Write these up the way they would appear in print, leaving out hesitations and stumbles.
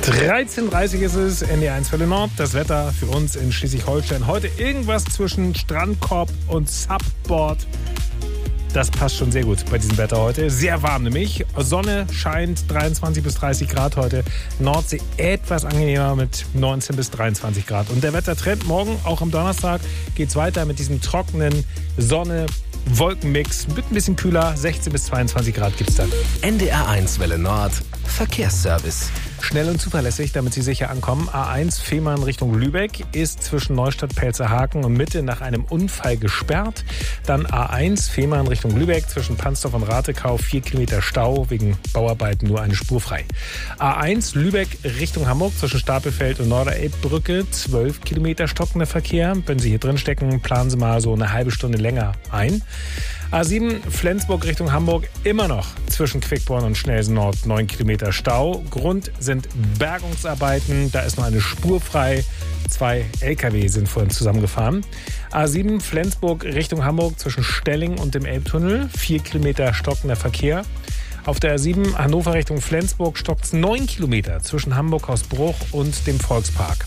13:30 ist es, NDR1 Welle Nord. Das Wetter für uns in Schleswig-Holstein. Heute irgendwas zwischen Strandkorb und Subboard. Das passt schon sehr gut bei diesem Wetter heute. Sehr warm nämlich. Sonne scheint, 23 bis 30 Grad heute. Nordsee etwas angenehmer mit 19 bis 23 Grad. Und der Wettertrend morgen, auch am Donnerstag, geht es weiter mit diesem trockenen Sonne-Wolkenmix. Mit ein bisschen kühler, 16 bis 22 Grad gibt es dann. NDR1 Welle Nord, Verkehrsservice. Schnell und zuverlässig, damit Sie sicher ankommen. A1 Fehmarn Richtung Lübeck ist zwischen Neustadt-Pelzerhaken und Mitte nach einem Unfall gesperrt. Dann A1 Fehmarn Richtung Lübeck zwischen Pansdorf und Ratekau 4 Kilometer Stau, wegen Bauarbeiten nur eine Spur frei. A1 Lübeck Richtung Hamburg zwischen Stapelfeld und Norderelbbrücke 12 Kilometer stockender Verkehr. Wenn Sie hier drin stecken, planen Sie mal so eine halbe Stunde länger ein. A7 Flensburg Richtung Hamburg immer noch zwischen Quickborn und Schnelsen Nord 9 Kilometer Stau. Grund sind Bergungsarbeiten, da ist noch eine Spur frei. 2 LKW sind vorhin zusammengefahren. A7 Flensburg Richtung Hamburg zwischen Stelling und dem Elbtunnel 4 Kilometer stockender Verkehr. Auf der A7 Hannover Richtung Flensburg stockt es 9 Kilometer zwischen Hamburg-Hausbruch und dem Volkspark.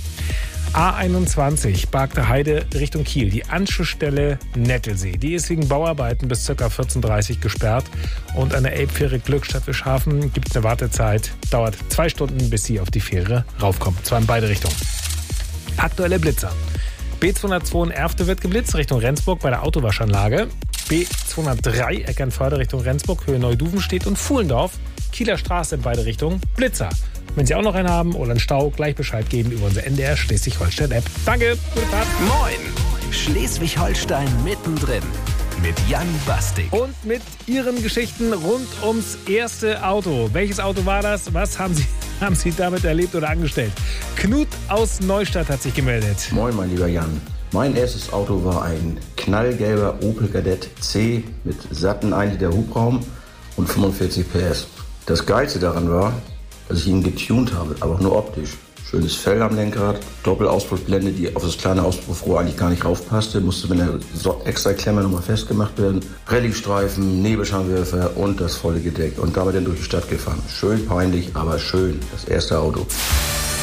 A21 Bargter Heide Richtung Kiel, die Anschlussstelle Nettelsee. Die ist wegen Bauarbeiten bis ca. 14:30 Uhr gesperrt. Und an der Elbfähre Glückstadt-Wischhafen gibt es eine Wartezeit. Dauert 2 Stunden, bis Sie auf die Fähre raufkommen. Zwar in beide Richtungen. Aktuelle Blitzer. B202 in Erfte wird geblitzt Richtung Rendsburg bei der Autowaschanlage. B203 Eckernförde Richtung Rendsburg, Höhe Neuduvenstedt und Fuhlendorf. Kieler Straße in beide Richtungen. Blitzer. Wenn Sie auch noch einen haben oder einen Stau, gleich Bescheid geben über unsere NDR Schleswig-Holstein-App. Danke, gute Fahrt. Moin, Schleswig-Holstein mittendrin mit Jan Bastik. Und mit Ihren Geschichten rund ums erste Auto. Welches Auto war das? Was haben Sie damit erlebt oder angestellt? Knut aus Neustadt hat sich gemeldet. Moin, mein lieber Jan. Mein erstes Auto war ein knallgelber Opel Kadett C mit satten 1 Liter Hubraum und 45 PS. Das Geilste daran war, dass ich ihn getuned habe, aber auch nur optisch. Schönes Fell am Lenkrad, Doppelauspuffblende, die auf das kleine Auspuffrohr eigentlich gar nicht raufpasste, musste mit einer extra Klemme nochmal festgemacht werden. Rallye-Streifen, Nebelscheinwerfer und das volle Gedeck. Und damit dann durch die Stadt gefahren. Schön peinlich, aber schön. Das erste Auto.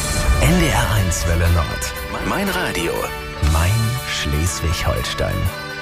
NDR1 Welle Nord. Mein Radio. Mein Schleswig-Holstein.